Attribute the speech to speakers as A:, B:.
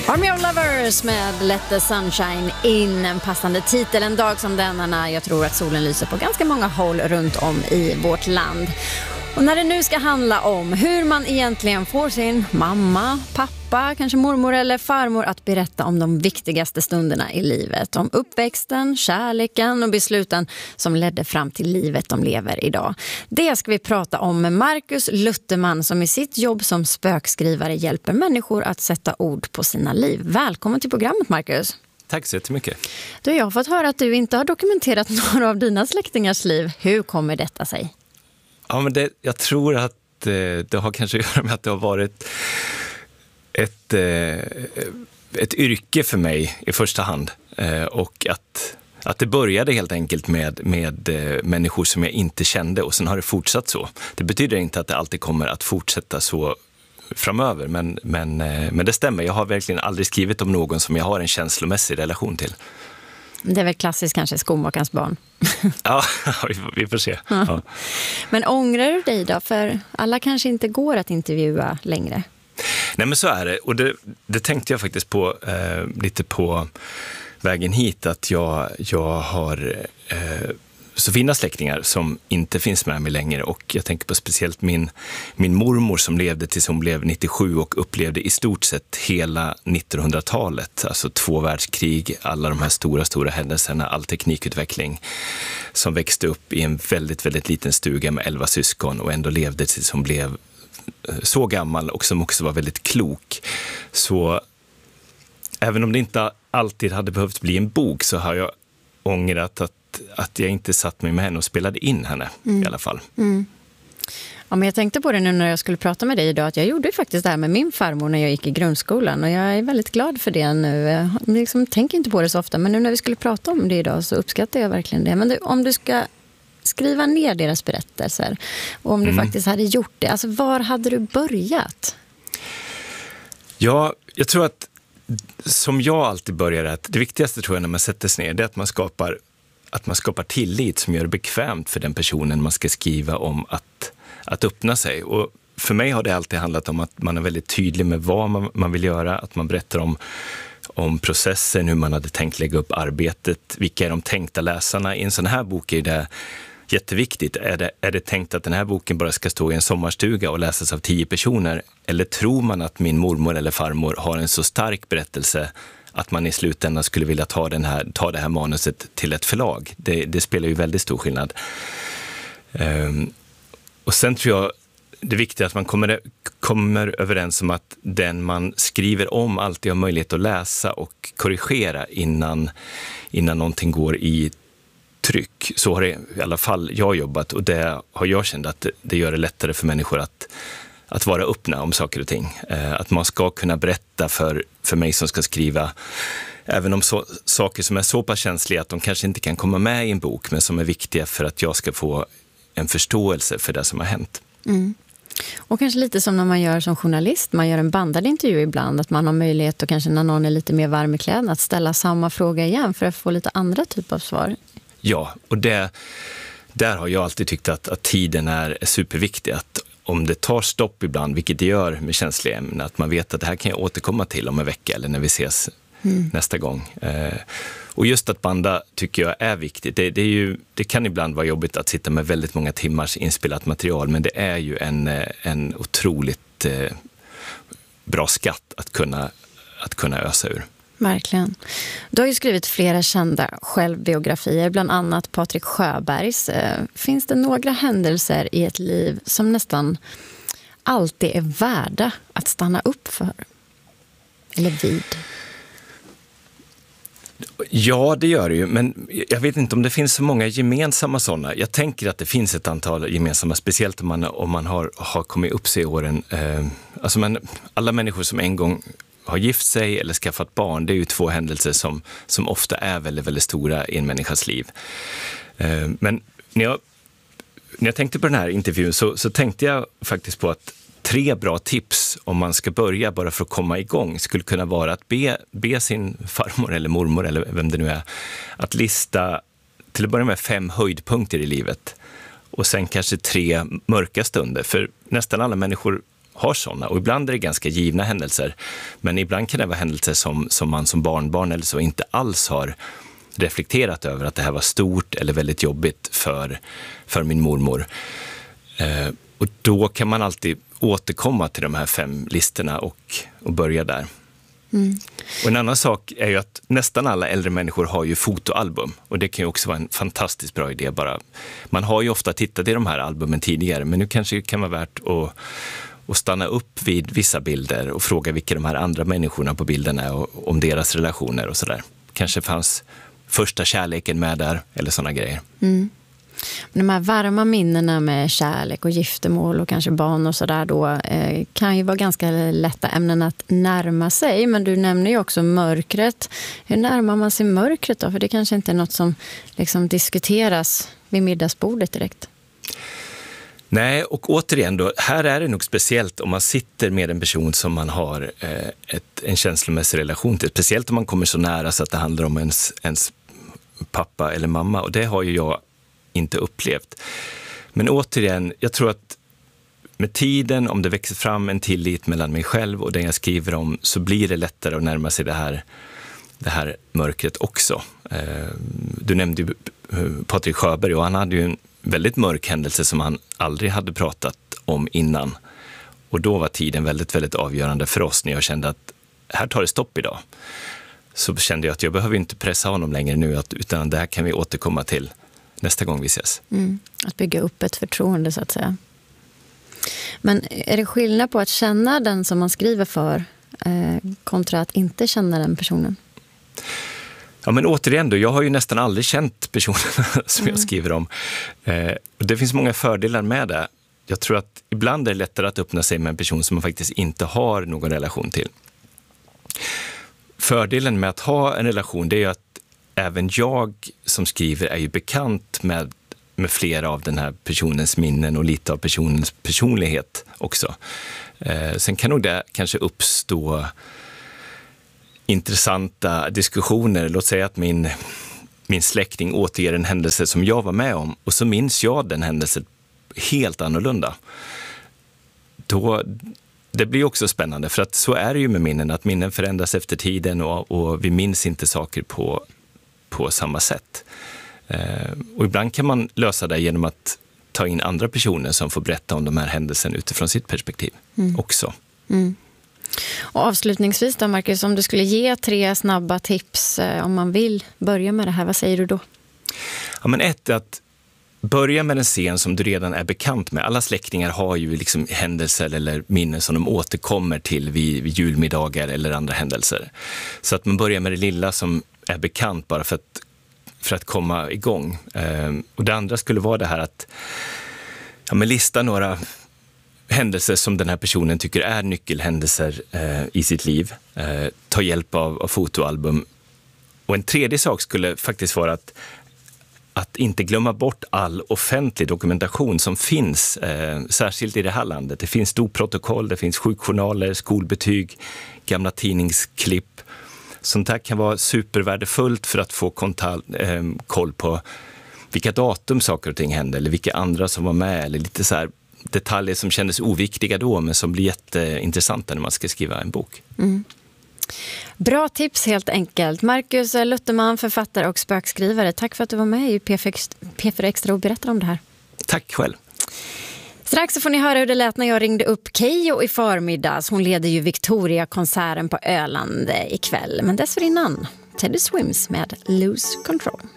A: Army of Lovers med Let the Sunshine In, en passande titel en dag som denna när jag tror att solen lyser på ganska många håll runt om i vårt land. Och när det nu ska handla om hur man egentligen får sin mamma, pappa, kanske mormor eller farmor att berätta om de viktigaste stunderna i livet. Om uppväxten, kärleken och besluten som ledde fram till livet de lever idag. Det ska vi prata om med Marcus Lutterman som i sitt jobb som spökskrivare hjälper människor att sätta ord på sina liv. Välkommen till programmet, Marcus.
B: Tack så jättemycket.
A: Jag har fått höra att du inte har dokumenterat några av dina släktingars liv. Hur kommer detta sig?
B: Ja, men jag tror att det har kanske att göra med att det har varit ett yrke för mig i första hand. Och att det började helt enkelt med människor som jag inte kände och sen har det fortsatt så. Det betyder inte att det alltid kommer att fortsätta så framöver, men det stämmer. Jag har verkligen aldrig skrivit om någon som jag har en känslomässig relation till.
A: Det är väl klassiskt kanske skomakarens barn.
B: Ja, vi får se. Ja.
A: Men ångrar du dig då? För alla kanske inte går att intervjua längre.
B: Nej, men så är det. Och det tänkte jag faktiskt på lite på vägen hit. Att jag har så fina släktingar som inte finns med mig längre. Och jag tänker på speciellt min mormor som levde tills hon blev 97 och upplevde i stort sett hela 1900-talet. Alltså 2 världskrig, alla de här stora händelserna, all teknikutveckling. Som växte upp i en väldigt, väldigt liten stuga med 11 syskon och ändå levde tills hon blev så gammal och som också var väldigt klok. Så även om det inte alltid hade behövt bli en bok så har jag ångrat att jag inte satt mig med henne och spelade in henne i alla fall. Mm.
A: Ja, men jag tänkte på det nu när jag skulle prata med dig idag att jag gjorde faktiskt det här med min farmor när jag gick i grundskolan och jag är väldigt glad för det nu. Jag liksom tänker inte på det så ofta, men nu när vi skulle prata om det idag så uppskattar jag verkligen det. Men om du ska skriva ner deras berättelser och om du faktiskt hade gjort det, alltså var hade du börjat?
B: Ja, jag tror att som jag alltid börjar att det viktigaste tror jag när man sätter sig ner det är att man skapar tillit som gör det bekvämt för den personen man ska skriva om att öppna sig. Och för mig har det alltid handlat om att man är väldigt tydlig med vad man vill göra, att man berättar om processen, hur man hade tänkt lägga upp arbetet, vilka är de tänkta läsarna. I en sån här bok är det jätteviktigt. Är det tänkt att den här boken bara ska stå i en sommarstuga och läsas av 10 personer? Eller tror man att min mormor eller farmor har en så stark berättelse att man i slutändan skulle vilja ta det här manuset till ett förlag? Det spelar ju väldigt stor skillnad. Och sen tror jag det är viktigt att man kommer överens om att den man skriver om alltid har möjlighet att läsa och korrigera innan någonting går i tryck. Så har det i alla fall jag jobbat och det har jag känt att det gör det lättare för människor att vara öppna om saker och ting. Att man ska kunna berätta för mig som ska skriva även om saker som är så pass känsliga att de kanske inte kan komma med i en bok men som är viktiga för att jag ska få en förståelse för det som har hänt. Mm.
A: Och kanske lite som när man gör som journalist, man gör en bandad intervju ibland, att man har möjlighet och kanske när någon är lite mer varm i kläderna att ställa samma fråga igen för att få lite andra typer av svar.
B: Ja, och där har jag alltid tyckt att tiden är superviktig. Att om det tar stopp ibland, vilket det gör med känsliga ämnen, att man vet att det här kan jag återkomma till om en vecka eller när vi ses nästa gång. Och just att banda tycker jag är viktigt. Det kan ibland vara jobbigt att sitta med väldigt många timmars inspelat material, men det är ju en otroligt bra skatt att kunna ösa ur.
A: Verkligen. Du har ju skrivit flera kända självbiografier, bland annat Patrik Sjöbergs. Finns det några händelser i ett liv som nästan alltid är värda att stanna upp för? Eller vid?
B: Ja, det gör det ju, men jag vet inte om det finns så många gemensamma sådana. Jag tänker att det finns ett antal gemensamma, speciellt om man har kommit upp sig i åren. Alla människor som en gång har gift sig eller skaffat barn, det är ju 2 händelser som ofta är väldigt, väldigt stora i en människas liv. Men när jag tänkte på den här intervjun så tänkte jag faktiskt på att 3 bra tips om man ska börja bara för att komma igång skulle kunna vara att be sin farmor eller mormor eller vem det nu är att lista till att börja med 5 höjdpunkter i livet och sen kanske 3 mörka stunder. För nästan alla människor har sådana. Och ibland är det ganska givna händelser. Men ibland kan det vara händelser som man som barnbarn eller så inte alls har reflekterat över att det här var stort eller väldigt jobbigt för min mormor. Och då kan man alltid återkomma till de här 5 listorna och börja där. Och en annan sak är ju att nästan alla äldre människor har ju fotoalbum. Och det kan ju också vara en fantastiskt bra idé. Man har ju ofta tittat i de här albumen tidigare, men nu kanske det kan vara värt att stanna upp vid vissa bilder och fråga vilka de här andra människorna på bilden är och om deras relationer och sådär. Kanske fanns första kärleken med där eller sådana grejer.
A: De här varma minnena med kärlek och giftermål och kanske barn och sådär då kan ju vara ganska lätta ämnen att närma sig. Men du nämner ju också mörkret. Hur närmar man sig mörkret då? För det kanske inte är något som liksom diskuteras vid middagsbordet direkt.
B: Nej, och återigen då, här är det nog speciellt om man sitter med en person som man har en känslomässig relation till. Speciellt om man kommer så nära så att det handlar om ens pappa eller mamma. Och det har ju jag inte upplevt. Men återigen, jag tror att med tiden, om det växer fram en tillit mellan mig själv och den jag skriver om, så blir det lättare att närma sig det här mörkret också. Du nämnde ju Patrik Sjöberg, och han hade ju en väldigt mörk händelse som han aldrig hade pratat om innan. Och då var tiden väldigt, väldigt avgörande för oss när jag kände att här tar det stopp idag. Så kände jag att jag behöver inte pressa honom längre nu, utan det här kan vi återkomma till nästa gång vi ses.
A: Att bygga upp ett förtroende så att säga. Men är det skillnad på att känna den som man skriver för kontra att inte känna den personen?
B: Ja, men återigen då, jag har ju nästan aldrig känt personerna som jag skriver om. Och det finns många fördelar med det. Jag tror att ibland är det lättare att öppna sig med en person som man faktiskt inte har någon relation till. Fördelen med att ha en relation, det är ju att även jag som skriver är ju bekant med flera av den här personens minnen och lite av personens personlighet också. Sen kan nog det kanske uppstå intressanta diskussioner. Låt säga att min släkting återger en händelse som jag var med om, och så minns jag den händelsen helt annorlunda. Det blir också spännande, för att så är det ju med minnen, att minnen förändras efter tiden och vi minns inte saker på samma sätt. Och ibland kan man lösa det genom att ta in andra personer som får berätta om de här händelserna utifrån sitt perspektiv också.
A: Och avslutningsvis då, Marcus, om du skulle ge 3 snabba tips om man vill börja med det här, vad säger du då?
B: Ja, men ett är att börja med en scen som du redan är bekant med. Alla släktingar har ju liksom händelser eller minnen som de återkommer till vid julmiddagar eller andra händelser. Så att man börjar med det lilla som är bekant bara för att komma igång. Och det andra skulle vara det här att lista några händelser som den här personen tycker är nyckelhändelser i sitt liv. Ta hjälp av fotoalbum. Och en tredje sak skulle faktiskt vara att inte glömma bort all offentlig dokumentation som finns, särskilt i det här landet. Det finns dopprotokoll, det finns sjukjournaler, skolbetyg, gamla tidningsklipp. Sånt här kan vara supervärdefullt för att få koll på vilka datum saker och ting hände, eller vilka andra som var med, eller lite så här detaljer som kändes oviktiga då, men som blir jätteintressanta när man ska skriva en bok.
A: Bra tips helt enkelt. Marcus Lutterman, författare och spökskrivare. Tack för att du var med i P4 Extra och berättade om det här.
B: Tack själv.
A: Strax så får ni höra hur det lät när jag ringde upp Keyyo i förmiddags. Hon leder ju Victoria-konserten på Öland ikväll. Men dessförinnan, Teddy Swims med Lose Control.